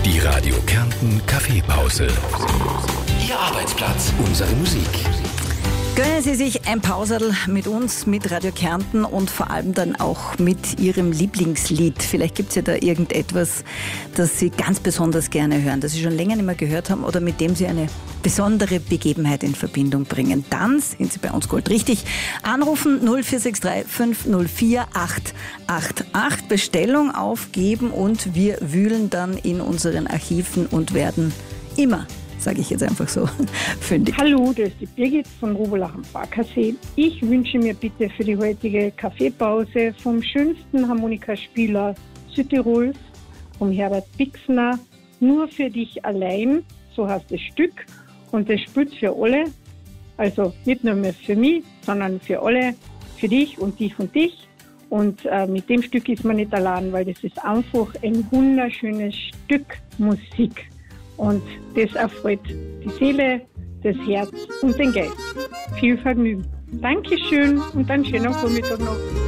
Die Radio Kärnten Kaffeepause. Ihr Arbeitsplatz, unsere Musik. Gönnen Sie sich ein Pauserl mit uns, mit Radio Kärnten und vor allem dann auch mit Ihrem Lieblingslied. Vielleicht gibt es ja da irgendetwas, das Sie ganz besonders gerne hören, das Sie schon länger nicht mehr gehört haben oder mit dem Sie eine besondere Begebenheit in Verbindung bringen. Dann sind Sie bei uns goldrichtig. Anrufen 0463 504 888, Bestellung aufgeben und wir wühlen dann in unseren Archiven und werden immer, sage ich jetzt einfach so, fündig. Hallo, das ist die Birgit von Rubolach am Barkersee. Ich wünsche mir bitte für die heutige Kaffeepause vom schönsten Harmonikaspieler Südtirols, vom Herbert Bixner, Nur für dich allein, so heißt das Stück. Und das spielt für alle, also nicht nur mehr für mich, sondern für alle, für dich und dich und dich. Und mit dem Stück ist man nicht allein, weil das ist einfach ein wunderschönes Stück Musik. Und das erfreut die Seele, das Herz und den Geist. Viel Vergnügen. Dankeschön und einen schönen Vormittag noch.